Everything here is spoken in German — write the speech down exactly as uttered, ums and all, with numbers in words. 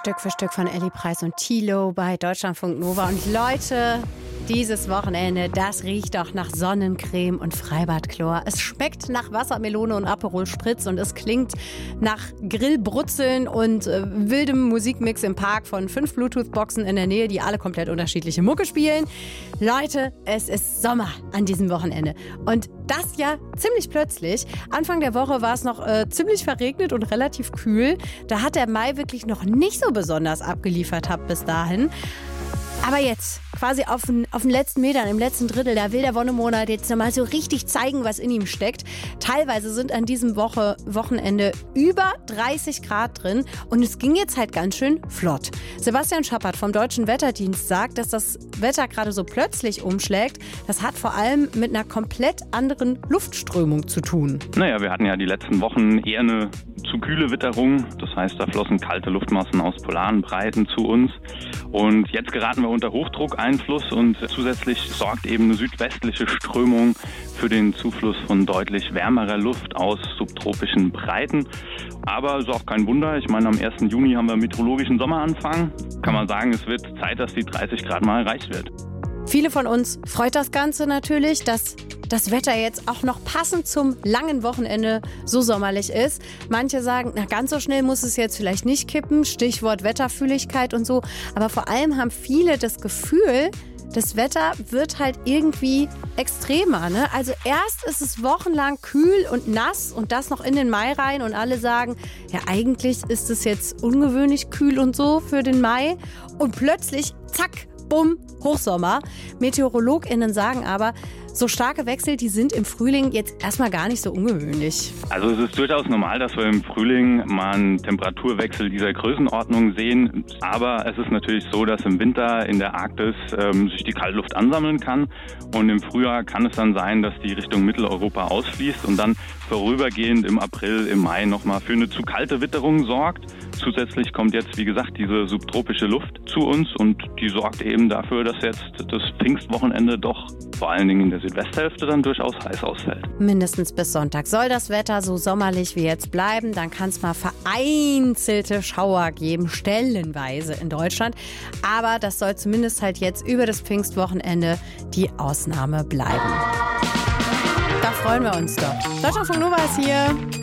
Stück für Stück von Elli Preis und Thilo bei Deutschlandfunk Nova. Und Leute, dieses Wochenende, das riecht doch nach Sonnencreme und Freibadchlor. Es schmeckt nach Wassermelone und Aperol Spritz und es klingt nach Grillbrutzeln und äh, wildem Musikmix im Park von fünf Bluetooth-Boxen in der Nähe, die alle komplett unterschiedliche Mucke spielen. Leute, es ist Sommer an diesem Wochenende. Und das ja ziemlich plötzlich. Anfang der Woche war es noch äh, ziemlich verregnet und relativ kühl. Da hat der Mai wirklich noch nicht so besonders abgeliefert hat bis dahin. Aber jetzt, quasi auf den, auf den letzten Metern, im letzten Drittel, da will der Wonnemonat jetzt nochmal so richtig zeigen, was in ihm steckt. Teilweise sind an diesem Woche, Wochenende über dreißig Grad drin und es ging jetzt halt ganz schön flott. Sebastian Schappert vom Deutschen Wetterdienst sagt, dass das Wetter gerade so plötzlich umschlägt. Das hat vor allem mit einer komplett anderen Luftströmung zu tun. Naja, wir hatten ja die letzten Wochen eher eine zu kühle Witterung. Das heißt, da flossen kalte Luftmassen aus polaren Breiten zu uns. Und jetzt geraten wir unter Hochdruckeinfluss und zusätzlich sorgt eben eine südwestliche Strömung für den Zufluss von deutlich wärmerer Luft aus subtropischen Breiten. Aber es ist auch kein Wunder. Ich meine, am ersten Juni haben wir meteorologischen Sommeranfang. Kann man sagen, es wird Zeit, dass die dreißig Grad mal erreicht wird. Viele von uns freut das Ganze natürlich, dass das Wetter jetzt auch noch passend zum langen Wochenende so sommerlich ist. Manche sagen, na ganz so schnell muss es jetzt vielleicht nicht kippen, Stichwort Wetterfühligkeit und so. Aber vor allem haben viele das Gefühl, das Wetter wird halt irgendwie extremer. Ne? Also erst ist es wochenlang kühl und nass und das noch in den Mai rein und alle sagen, ja eigentlich ist es jetzt ungewöhnlich kühl und so für den Mai. Und plötzlich, zack, bumm, Hochsommer. MeteorologInnen sagen aber, so starke Wechsel, die sind im Frühling jetzt erstmal gar nicht so ungewöhnlich. Also es ist durchaus normal, dass wir im Frühling mal einen Temperaturwechsel dieser Größenordnung sehen. Aber es ist natürlich so, dass im Winter in der Arktis ähm, sich die Kaltluft ansammeln kann. Und im Frühjahr kann es dann sein, dass die Richtung Mitteleuropa ausfließt und dann vorübergehend im April, im Mai nochmal für eine zu kalte Witterung sorgt. Zusätzlich kommt jetzt, wie gesagt, diese subtropische Luft zu uns und die sorgt eben dafür, dass jetzt das Pfingstwochenende doch vor allen Dingen in der Südwesthälfte dann durchaus heiß ausfällt. Mindestens bis Sonntag soll das Wetter so sommerlich wie jetzt bleiben. Dann kann es mal vereinzelte Schauer geben, stellenweise in Deutschland. Aber das soll zumindest halt jetzt über das Pfingstwochenende die Ausnahme bleiben. Da freuen wir uns doch. Deutschlandfunk Nova ist hier.